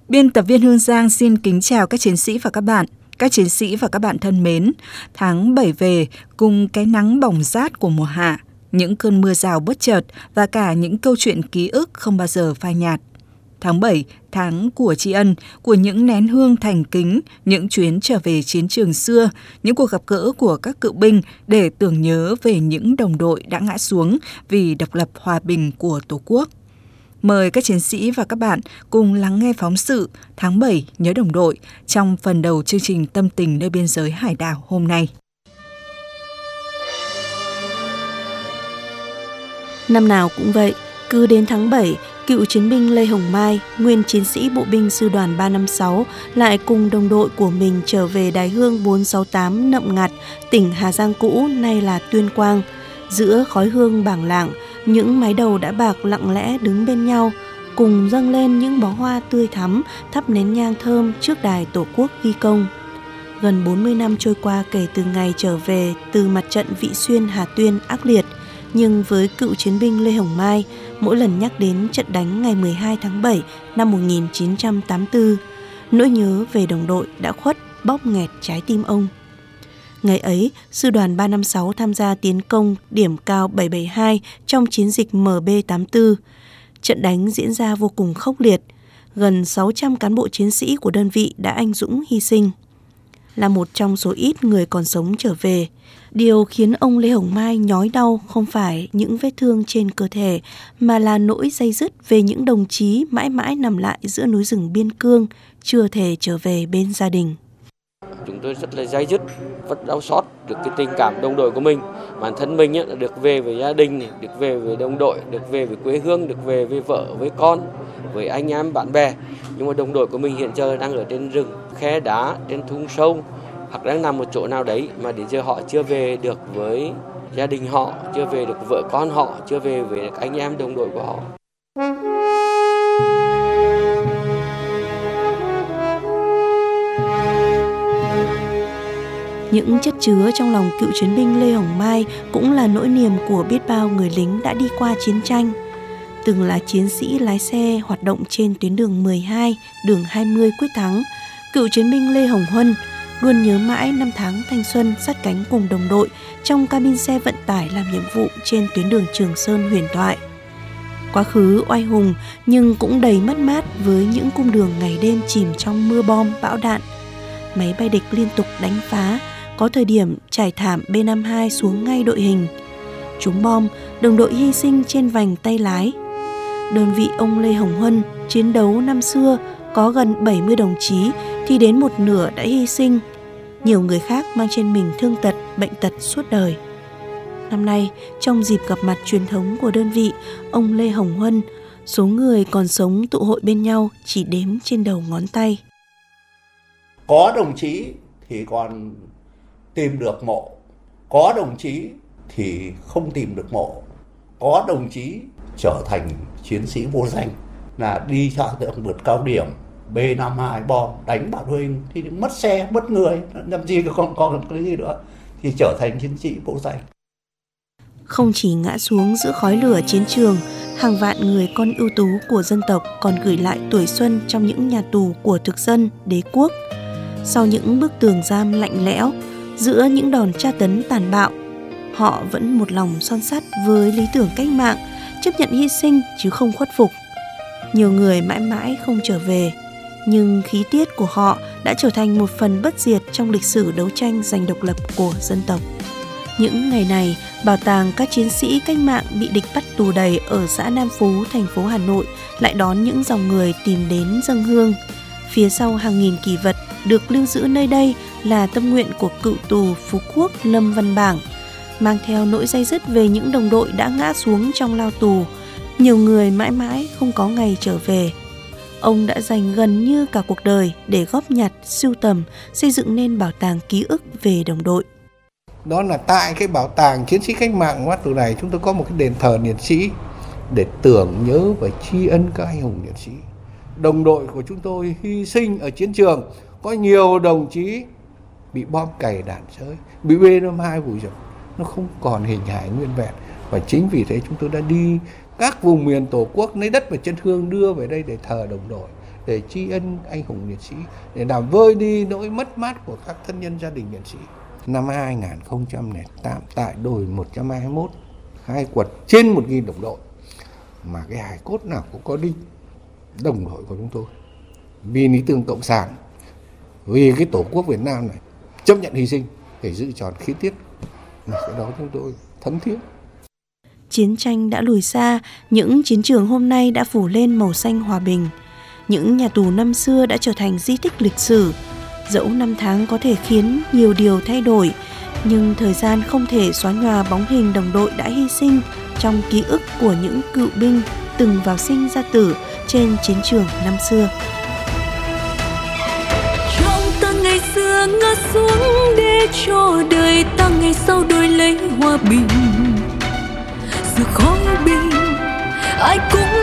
Biên tập viên Hương Giang xin kính chào các chiến sĩ và các bạn. Các chiến sĩ và các bạn thân mến, tháng 7 về cùng cái nắng bỏng rát của mùa hạ, những cơn mưa rào bất chợt và cả những câu chuyện ký ức không bao giờ phai nhạt. Tháng 7, tháng của tri ân, của những nén hương thành kính, những chuyến trở về chiến trường xưa, những cuộc gặp gỡ của các cựu binh để tưởng nhớ về những đồng đội đã ngã xuống vì độc lập hòa bình của Tổ quốc. Mời các chiến sĩ và các bạn cùng lắng nghe phóng sự Tháng 7 nhớ đồng đội trong phần đầu chương trình Tâm tình nơi biên giới hải đảo hôm nay. Năm nào cũng vậy, cứ đến tháng 7, cựu chiến binh Lê Hồng Mai, nguyên chiến sĩ bộ binh sư đoàn 356, lại cùng đồng đội của mình trở về đài hương 468 Nậm Ngặt, tỉnh Hà Giang cũ, nay là Tuyên Quang. Giữa khói hương bảng lạng, những mái đầu đã bạc lặng lẽ đứng bên nhau, cùng dâng lên những bó hoa tươi thắm, thắp nén nhang thơm trước đài Tổ quốc ghi công. Gần 40 năm trôi qua kể từ ngày trở về từ mặt trận Vị Xuyên Hà Tuyên ác liệt, nhưng với cựu chiến binh Lê Hồng Mai, mỗi lần nhắc đến trận đánh ngày 12 tháng 7 năm 1984, nỗi nhớ về đồng đội đã khuất bóp nghẹt trái tim ông. Ngày ấy, sư đoàn 356 tham gia tiến công điểm cao 772 trong chiến dịch MB84. Trận đánh diễn ra vô cùng khốc liệt, gần 600 cán bộ chiến sĩ của đơn vị đã anh dũng hy sinh. Là một trong số ít người còn sống trở về, điều khiến ông Lê Hồng Mai nhói đau không phải những vết thương trên cơ thể, mà là nỗi day dứt về những đồng chí mãi mãi nằm lại giữa núi rừng biên cương, chưa thể trở về bên gia đình. Chúng tôi rất là day dứt, rất đau xót được cái tình cảm đồng đội của mình. Bản thân mình được về với gia đình, được về với đồng đội, được về với quê hương, được về với vợ, với con, với anh em, bạn bè. Nhưng mà đồng đội của mình hiện giờ đang ở trên rừng, khe đá, trên thung sâu, hoặc đang nằm một chỗ nào đấy mà đến giờ họ chưa về được với gia đình họ, chưa về được vợ con họ, chưa về với anh em đồng đội của họ. Những chất chứa trong lòng cựu chiến binh Lê Hồng Mai cũng là nỗi niềm của biết bao người lính đã đi qua chiến tranh. Từng là chiến sĩ lái xe hoạt động trên tuyến đường 12, đường 20 Quyết Thắng, cựu chiến binh Lê Hồng Huân luôn nhớ mãi năm tháng thanh xuân sát cánh cùng đồng đội trong cabin xe vận tải làm nhiệm vụ trên tuyến đường Trường Sơn huyền thoại. Quá khứ oai hùng nhưng cũng đầy mất mát với những cung đường ngày đêm chìm trong mưa bom bão đạn. Máy bay địch liên tục đánh phá, có thời điểm trải thảm B-52 xuống ngay đội hình. Trúng bom, đồng đội hy sinh trên vành tay lái. Đơn vị ông Lê Hồng Huân chiến đấu năm xưa có gần 70 đồng chí thì đến một nửa đã hy sinh. Nhiều người khác mang trên mình thương tật, bệnh tật suốt đời. Năm nay, trong dịp gặp mặt truyền thống của đơn vị, ông Lê Hồng Huân, số người còn sống tụ hội bên nhau chỉ đếm trên đầu ngón tay. Có đồng chí thì còn tìm được mộ, có đồng chí thì không tìm được mộ, có đồng chí trở thành chiến sĩ vô danh, là đi ra tượng vượt cao điểm B-52 bom đánh bạn huynh thì mất xe mất người, làm gì còn cái gì nữa, thì trở thành chiến sĩ vô danh. Không chỉ ngã xuống giữa khói lửa chiến trường, hàng vạn người con ưu tú của dân tộc còn gửi lại tuổi xuân trong những nhà tù của thực dân, đế quốc. Sau những bức tường giam lạnh lẽo, giữa những đòn tra tấn tàn bạo, họ vẫn một lòng son sắt với lý tưởng cách mạng, chấp nhận hy sinh chứ không khuất phục. Nhiều người mãi mãi không trở về, nhưng khí tiết của họ đã trở thành một phần bất diệt trong lịch sử đấu tranh giành độc lập của dân tộc. Những ngày này, bảo tàng các chiến sĩ cách mạng bị địch bắt tù đầy ở xã Nam Phú, thành phố Hà Nội lại đón những dòng người tìm đến dâng hương. Phía sau hàng nghìn kỷ vật được lưu giữ nơi đây là tâm nguyện của cựu tù Phú Quốc Lâm Văn Bảng, mang theo nỗi day dứt về những đồng đội đã ngã xuống trong lao tù. Nhiều người mãi mãi không có ngày trở về. Ông đã dành gần như cả cuộc đời để góp nhặt, sưu tầm, xây dựng nên bảo tàng ký ức về đồng đội. Đó là tại cái bảo tàng chiến sĩ cách mạng Mắt Tù này, chúng tôi có một cái đền thờ liệt sĩ để tưởng nhớ và tri ân các anh hùng liệt sĩ. Đồng đội của chúng tôi hy sinh ở chiến trường, có nhiều đồng chí bị bom cày đạn sới, bị B-52 vùi dập, nó không còn hình hài nguyên vẹn. Và chính vì thế chúng tôi đã đi các vùng miền Tổ quốc lấy đất và chân hương đưa về đây để thờ đồng đội, để tri ân anh hùng liệt sĩ, để làm vơi đi nỗi mất mát của các thân nhân gia đình liệt sĩ. Năm 2008 tại đồi 121, khai quật trên 1.000 đồng đội, mà cái hài cốt nào cũng có đinh đồng đội của chúng tôi. Vì lý tưởng cộng sản, vì cái tổ quốc Việt Nam này chấp nhận hy sinh để giữ tròn khí tiết, mà cái đó chúng tôi thấm thiết. Chiến tranh đã lùi xa, những chiến trường hôm nay đã phủ lên màu xanh hòa bình. Những nhà tù năm xưa đã trở thành di tích lịch sử. Dẫu năm tháng có thể khiến nhiều điều thay đổi, nhưng thời gian không thể xóa nhòa bóng hình đồng đội đã hy sinh trong ký ức của những cựu binh từng vào sinh ra tử trên chiến trường năm xưa. Trong ta ngày xưa ngã xuống để cho đời ta ngày sau đổi lấy hòa bình. Dù khó bình ai cũng